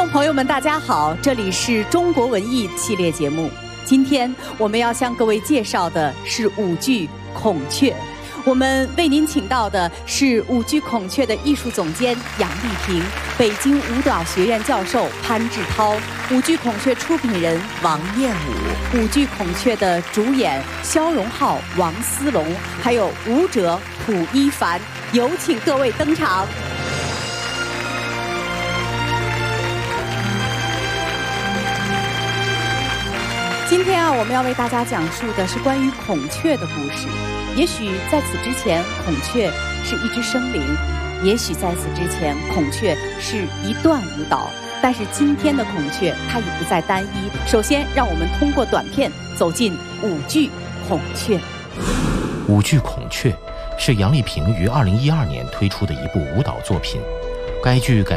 朋友们，大家好，这里是中国文艺系列节目。今天我们要向各位介绍的是舞剧《孔雀》。我们为您请到的是舞剧《孔雀》的艺术总监杨丽萍，北京舞蹈学院教授潘志涛，舞剧《孔雀》出品人王艳武，舞剧《孔雀》的主演肖荣浩、王思龙，还有舞者卜一凡，有请各位登场。今天我们要为大家讲述的是关于孔雀的故事。也许在此之前，孔雀是一只生灵；也许在此之前，孔雀是一段舞蹈。但是今天的孔雀，它已不再单一。首先，让我们通过短片走进舞剧《孔雀》。 舞剧《孔雀》是杨丽萍于2012年推出的一部舞蹈作品。该剧改